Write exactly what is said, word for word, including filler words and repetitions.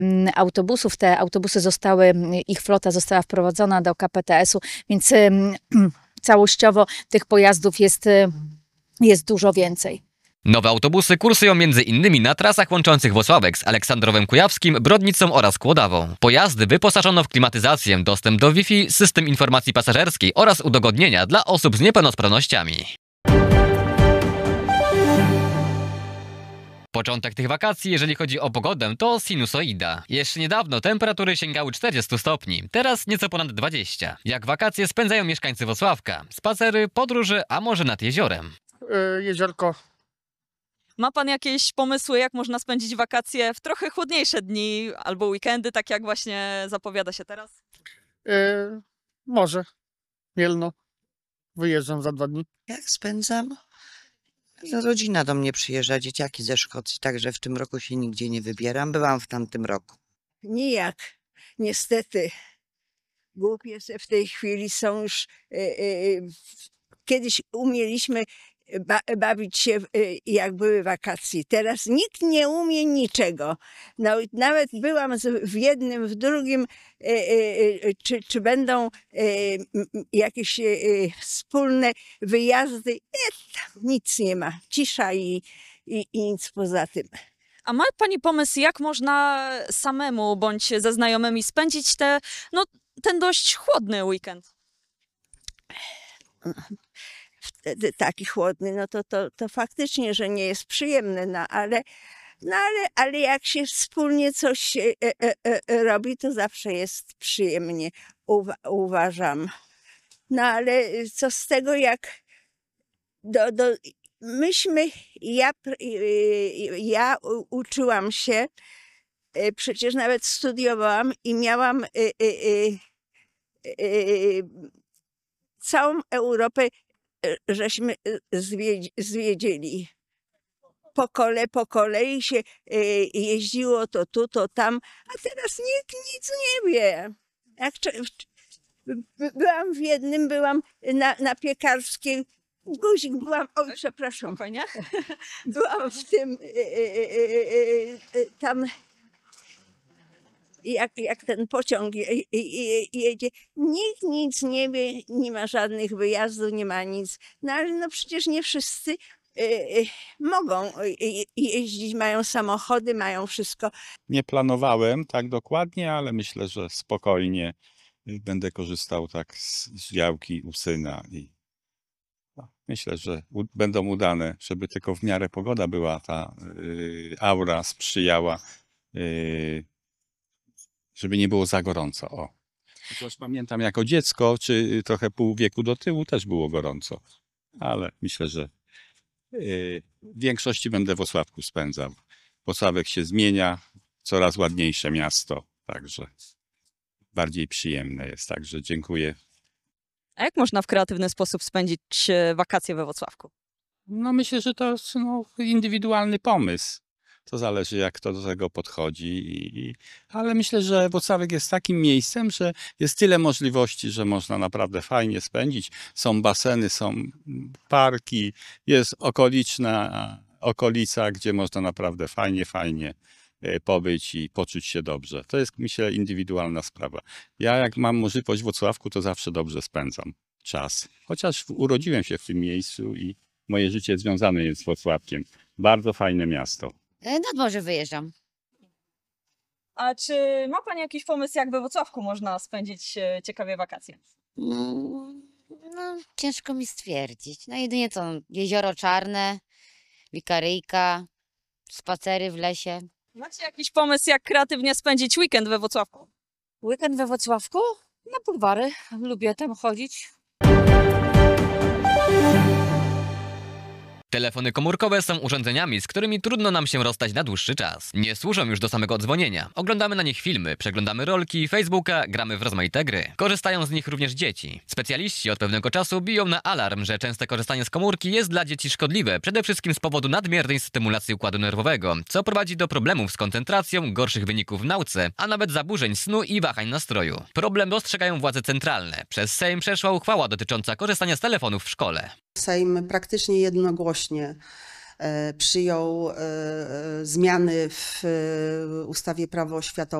autobusów. Te autobusy zostały, ich flota została wprowadzona do K P T S-u, więc całościowo tych pojazdów jest, jest dużo więcej. Nowe autobusy kursują między innymi na trasach łączących Włocławek z Aleksandrowem Kujawskim, Brodnicą oraz Kłodawą. Pojazdy wyposażono w klimatyzację, dostęp do Wi-Fi, system informacji pasażerskiej oraz udogodnienia dla osób z niepełnosprawnościami. Początek tych wakacji, jeżeli chodzi o pogodę, to sinusoida. Jeszcze niedawno temperatury sięgały czterdziestu stopni, teraz nieco ponad dwudziestu. Jak wakacje spędzają mieszkańcy Włocławka? Spacery, podróże, a może nad jeziorem? Yy, jeziorko. Ma pan jakieś pomysły, jak można spędzić wakacje w trochę chłodniejsze dni albo weekendy, tak jak właśnie zapowiada się teraz? Yy, może. Mielno. Wyjeżdżam za dwa dni. Jak spędzam? Rodzina do mnie przyjeżdża, dzieciaki ze Szkocji, także w tym roku się nigdzie nie wybieram. Byłam w tamtym roku. Nijak. Niestety. Głupie w tej chwili są już... Yy, yy, kiedyś umieliśmy ba bawić się, yy, jak były wakacje. Teraz nikt nie umie niczego. No, nawet byłam w jednym, w drugim, yy, yy, czy, czy będą yy, jakieś yy, wspólne wyjazdy. Nie, tam nic nie ma. Cisza i, i, i nic poza tym. A ma pani pomysł, jak można samemu bądź ze znajomymi spędzić te, no, ten dość chłodny weekend? Wtedy taki chłodny, no to, to, to faktycznie, że nie jest przyjemne, no ale, no ale, ale jak się wspólnie coś e, e, e, robi, to zawsze jest przyjemnie, uwa uważam. No ale co z tego, jak do, do, myśmy, ja, ja uczyłam się, przecież nawet studiowałam i miałam całą Europę żeśmy zwiedzili. Po kole, po kolei się jeździło to tu, to tam, a teraz nikt nic nie wie. Jak, byłam w jednym, byłam na, na Piekarskiej, guzik, byłam, oj przepraszam, Spokojnie. Byłam w tym, tam, jak, jak ten pociąg jedzie, nikt nic nie wie, nie ma żadnych wyjazdów, nie ma nic. No ale no przecież nie wszyscy mogą jeździć, mają samochody, mają wszystko. Nie planowałem tak dokładnie, ale myślę, że spokojnie będę korzystał tak z, z działki u syna i myślę, że u, będą udane, żeby tylko w miarę pogoda była, ta y, aura sprzyjała, y, żeby nie było za gorąco. O. Chociaż pamiętam jako dziecko, czy trochę pół wieku do tyłu też było gorąco, ale myślę, że y, w większości będę w Włocławku spędzał. Włocławek się zmienia, coraz ładniejsze miasto, także bardziej przyjemne jest, także dziękuję. A jak można w kreatywny sposób spędzić wakacje we Włocławku? No myślę, że to jest no, indywidualny pomysł. To zależy, jak kto do tego podchodzi. I, i, ale myślę, że Włocławek jest takim miejscem, że jest tyle możliwości, że można naprawdę fajnie spędzić. Są baseny, są parki, jest okoliczna okolica, gdzie można naprawdę fajnie, fajnie pobyć i poczuć się dobrze. To jest, myślę, indywidualna sprawa. Ja jak mam możliwość w Włocławku, to zawsze dobrze spędzam czas. Chociaż urodziłem się w tym miejscu i moje życie związane jest z Włocławkiem. Bardzo fajne miasto. Nad morze wyjeżdżam. A czy ma pani jakiś pomysł, jak we Włocławku można spędzić ciekawie wakacje? Mm, no, ciężko mi stwierdzić. No jedynie co, jezioro Czarne, Wikaryjka, spacery w lesie. Macie jakiś pomysł, jak kreatywnie spędzić weekend we Włocławku? Weekend we Włocławku? Na bulwary. Lubię tam chodzić. Telefony komórkowe są urządzeniami, z którymi trudno nam się rozstać na dłuższy czas. Nie służą już do samego dzwonienia. Oglądamy na nich filmy, przeglądamy rolki, Facebooka, gramy w rozmaite gry. Korzystają z nich również dzieci. Specjaliści od pewnego czasu biją na alarm, że częste korzystanie z komórki jest dla dzieci szkodliwe, przede wszystkim z powodu nadmiernej stymulacji układu nerwowego, co prowadzi do problemów z koncentracją, gorszych wyników w nauce, a nawet zaburzeń snu i wahań nastroju. Problem dostrzegają władze centralne. Przez Sejm przeszła uchwała dotycząca korzystania z telefonów w szkole. Sejm praktycznie jednogłośnie e, przyjął e, e, zmiany w e, ustawie Prawo oświatowe.